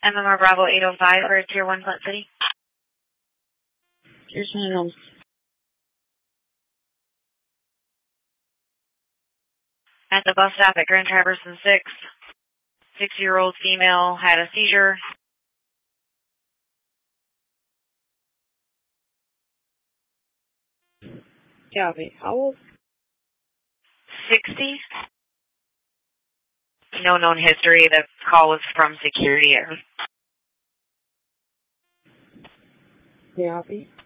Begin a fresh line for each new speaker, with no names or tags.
MMR Bravo 805 for Tier 1 Flint City.
Here's my home.
At the bus stop at Grand Traverse and 6, 6-year-old female had a seizure.
Copy. How old?
60. No known history. The call was from security.
Copy.